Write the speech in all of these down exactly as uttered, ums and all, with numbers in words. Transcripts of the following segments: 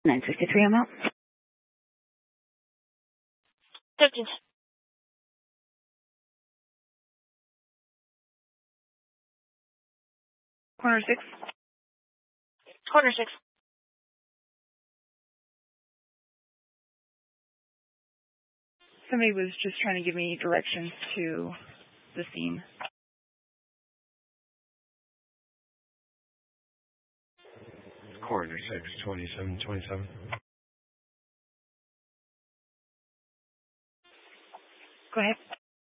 nine sixty-three, I'm out. thirteen. Corner six. Corner six. Somebody was just trying to give me directions to the scene. Corner six, twenty-seven twenty-seven. Go ahead.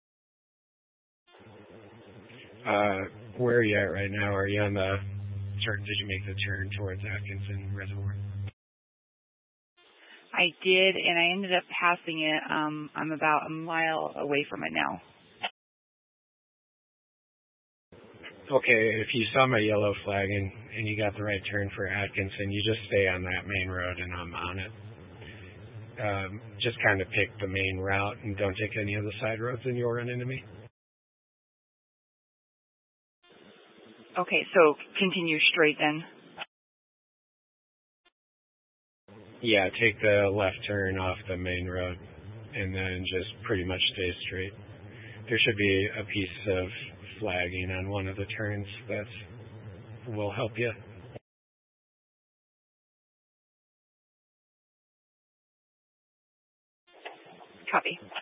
Uh, where are you at right now? Are you on the turn? Did you make the turn towards Atkinson Reservoir? I did, and I ended up passing it. Um, I'm about a mile away from it now. Okay, if you saw my yellow flag and, and you got the right turn for Atkinson, you just stay on that main road and I'm on it. Um, just kind of pick the main route and don't take any of the side roads and you'll run into me. Okay, so continue straight then. Yeah, take the left turn off the main road and then just pretty much stay straight. There should be a piece of flagging on one of the turns that will help you. Copy.